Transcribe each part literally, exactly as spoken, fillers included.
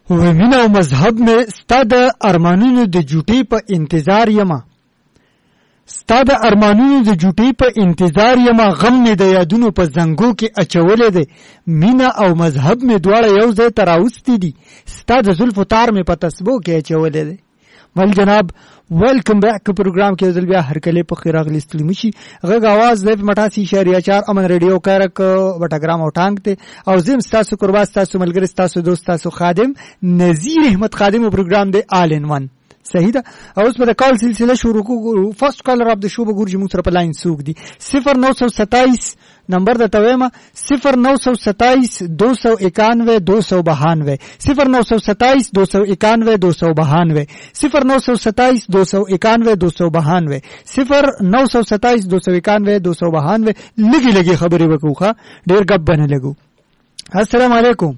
و مینا او مذهب میں ستا د ارمانونو د جوټي په انتظار یما ستا د ارمانونو د جوټي په انتظار یما غم می د یادونو په زنګو کې اچولې ده مینا او مذهب می دواړه یو ځای تراوستي دي ستا د زلفو تار می په تسبو کې اچولې ده مل جناب ویلکم بیک پروگرام کې ځل بیا هر کله په خیراغ لستلی مشي غږ आवाज د مټاسی شریعه چار امن ریډیو کارک وټاګرام او ټانګ ته او زم تاسو قربا تاسو ملګری تاسو دوست تاسو خادم نذیر احمد خادم پروگرام دی آل ان ون صحیح ده اوس په کال سلسله شروع کوو فرست کالر اپ د شو بګور جمو سره په لاین سوق دي صفر نو سو ستائیس نمبر د تویما صفر نو سو ستائیس دو سو اکانوے دو سو بہانوے صفر نو سو ستائیس دو سو اکانوے دو سو بہانوے صفر نو سو ستائیس دو سو اکانوے دو سو بہانوے صفر نو سو ستائیس دو سو اکانوے دو سو بہانوے لگی لگی خبرې وکوخه ډیر غب بنه لګو السلام علیکم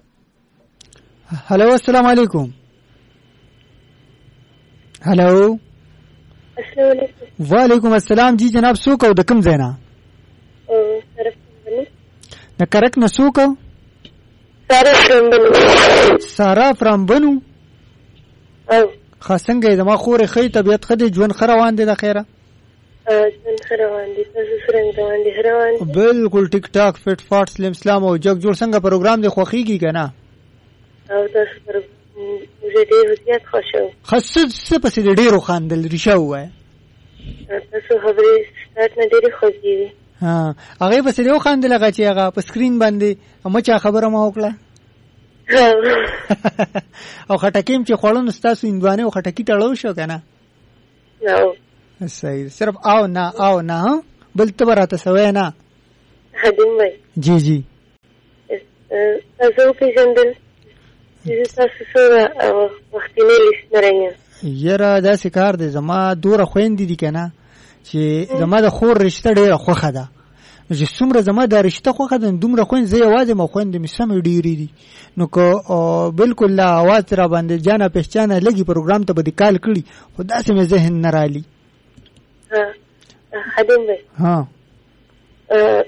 هلو السلام علیکم هلو السلام علیکم وعلیکم السلام جی جناب سو کو د کوم زینا نه کرک نه سو کو سارا فرام بنو سارا فرام بنو او خاصنګ زما خور خې طبيعت خدي ژوند خروان دي د خیره ژوند خروان دي تاسو سره روان دي روان بالکل ټیک ټاک فټ فاټ سلیم اسلام او جگ جوړ څنګه پروګرام دی خوخيږي کنه او تاسو پر زه ډېر زیات خوشاله خاصه څه پسې ډېر خواندل ریشه وای تاسو خبرې ستاسو نه ډېر خوږی ها هغه پسې یو خواندل هغه چې هغه په سکرین باندې مچا خبره ما وکړه او خټکیم چې خوړن تاسو اندوانه او خټکی تړو شو کنه نو صحیح صرف او نه او نه بل تبراته سوې نه خدیم وای جی جی تاسو کې جندل تاسو سره وختینه لیست نرنګ یره دا سکار دې زما دوره خويندې دي کنه چې زما د خور رشتہ ډیره خوخه ده چې څومره زما د رشتہ خوخه ده دومره خويند زه یوازې ما خويند می سم ډیری دي نو کو بالکل لا आवाज را باندې جانا پہچانه لګي پروګرام ته به کال کړي خدا سي مې ذهن نه رالي ها خدیم وای ها ا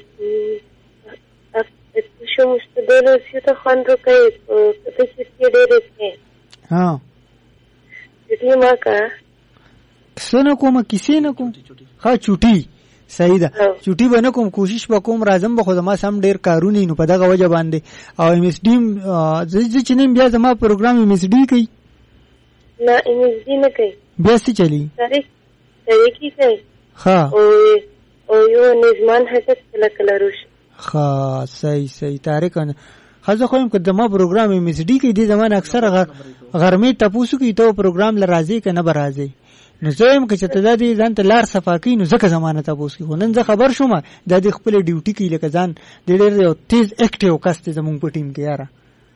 شو مستدل سیته خواندو کوي په دې کې ډېر څه ها دې ما کا څنګه کومه کیسې نه کوم ها چوټي صحیح ده چوټي باندې کوم کوشش وکوم راځم به خو ما سم ډېر کارونه نو په دغه وجه باندې او ام اس ډي زه چې نیم بیا زما پروګرام ام اس ډي کوي نه ام اس ډي نه کوي بیا څه چلی تاریخ تاریخي کوي ها او او یو نظمان هڅه کله کله روش ها صحیح صحیح تاریخ نه خزه خو هم که دما پروګرام ام اس ډي کې دي زمانه اکثر غرمه تاسو کې ته پروګرام لرازي کنه برازي نو زم که چې ته د ځان ته لار صفاکی نو ځکه زمانه تاسو کې نن زه خبر شوم د دې خپل ډیوټي کې لکه ځان د ډېر یو تیز اکټیو کس ته زموږ په ټیم کې یاره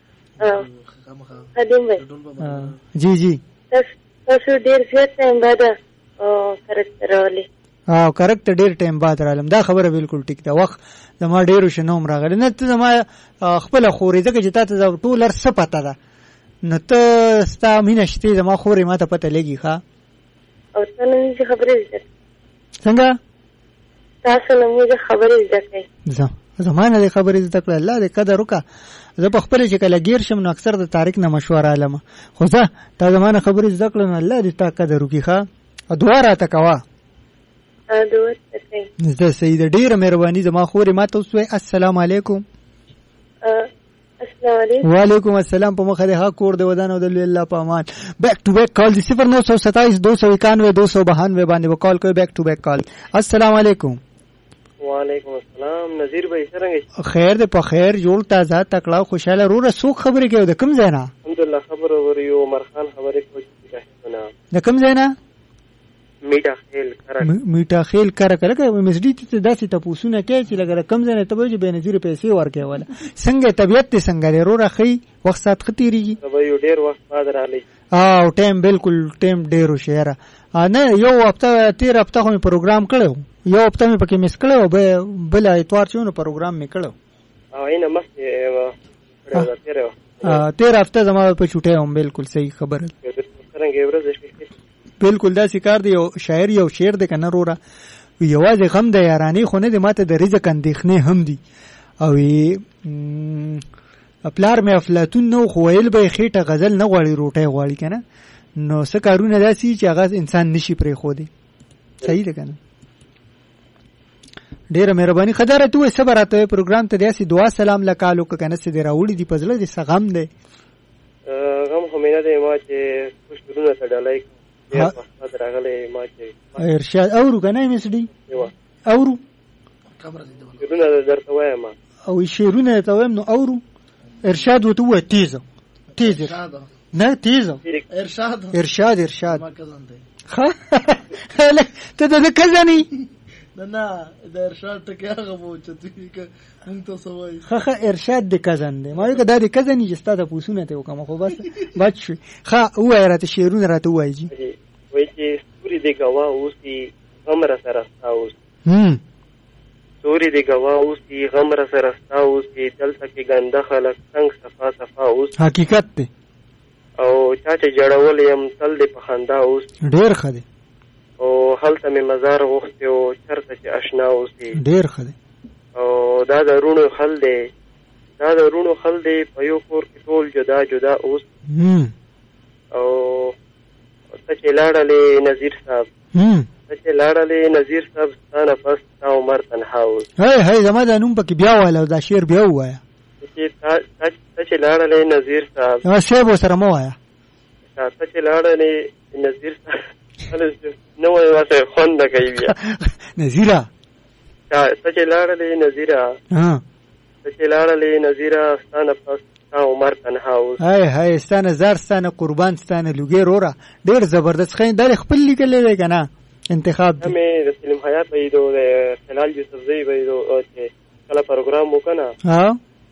خدیم وای جی جی تاسو ډېر زیات ټایم بعد کریکټر راولي او کریکټر ډېر ټایم بعد رالم دا خبره بالکل ټیک ده وخت زما ډېر شنوم راغلی نه ته زما خپل خورې ځکه چې تاسو ټول هر څه پته ده نو ته ستا مینه شته زما خورې ماته پته لګي ښا او څنګه نه خبرې ده څنګه تاسو نه موږ خبرې ده کوي زه زمانه د خبرې زده کړل الله دې قدر وکړه زه په خپل چې کله گیر شم نو اکثر د تاریخ نه مشوره علم خو زه تا زمانه خبرې زده کړل الله دې تا قدر وکړي ښا دعا راته کوه ا دعا کوي زه سید ډیره مهرباني زما خورې ما ته وسوي السلام علیکم السلام علیکم وعلیکم السلام په مخه ده کور د ودان او د الله په امان بیک ټو بیک کال صفر نو سو ستائیس دو سو اکانوے دو سو بہانوے باندې وکال کوي بیک ټو بیک کال السلام علیکم وعلیکم السلام نذیر بھائی څنګه خیر دې په خیر جوړ تازه تکړه خوشاله روره سو خبرې کوي د کوم ځای نه الحمدلله خبر وريو عمر خان خبرې کوي د کوم ځای نه میټا خیل کرک میټا خیل کرک لکه ام اس ډي ته داسې تاسو کوي چې لګره کم ځای نه ته به به نظیر پیسې ورکې ولا څنګه طبيعت ته څنګه لرو راخي وخت سات خطيري به یو ډیر وخت بعد رالی او ټایم بالکل ټایم ډیرو شهره نه یو هفته تیر هفته خو پروګرام کړو یو هفته مې پکې مس کړو به بل اتوار چونو پروګرام مې کړو او اینه مست کړو تیر تیر هفته زما په چټه هم بالکل صحیح خبره څنګه ورځ بالکل دا سکار دی یو شاعر یو شعر دی کنه روره یوازې غم د یارانی خو نه دی ماته د رزق اندېښنې هم دي او پلار مې افلاطون نو خو ویل به خېټه غزل نه غواړي روټۍ غواړي کنه نو څه کارونه داسي چې هغه انسان نشي پرې خو دی صحیح ده کنه ډیره مهرباني خدای راته وي صبر راته پروګرام ته داسي دعا سلام لکالو کنه سي دی راوړي دی پزله دي سغم دی غم همینه دی ما چې خوشبونه تړلای یا په راغله ما چې ارشاد اورو کنه مې سړي اورو شیرونه درته وایم او شیرونه ته وایم نو اورو ارشاد وته و تیز تیز نه تیز ارشاد ارشاد ارشاد ما کزن دی ها ته د کزنی نه نه د ارشاد ټکی هغه مو چې مونږ ته سوای خه خه ارشاد د کزن دی ما یو دا د کزنی چې ستاسو پوسونه ته وکم خو بس بچ شو خه وای راته شیرونه راته وایي وای چې ستوري دی گوا اوسي غمره سره اوس هم ستوري دی گوا اوسي غمره سره اوسي دلته کې ګنده خلک څنګه صفا صفا اوس حقیقت دی او چا چې جوړول يم تل دې په خندا اوس ډیر خدي او هلته مې مزار غوښته او چرته چې آشنا اوسي ډیر خدي او دا د رونو خل دی دا د رونو خل دی په یو کور کې ټول جدا جدا اوس هم او ته چې لاړلې نذیر صاحب هم ته چې لاړلې نذیر صاحب ستانه پس تا عمر تنها اوس هی هی زما د نوم پکې بیا وایو دا شعر بیا وایا چې ته چې لاړلې نذیر صاحب نو شعر سره مو وایا ته چې لاړلې نذیر صاحب نو واسه خوند کوي بیا نذیرا ته چې لاړلې نذیرا ها ته چې لاړلې نذیرا ستانه پس تا عمر تنها اوس هی هی ستانه زار ستانه قربان ستانه لوګي رورا ډیر زبردست خین در خپل لیکل دی کنه انتخاب دی مې د سلیم حیات ویدو د خلال یوسفزئی ویدو چې کله پروګرام وکنه ها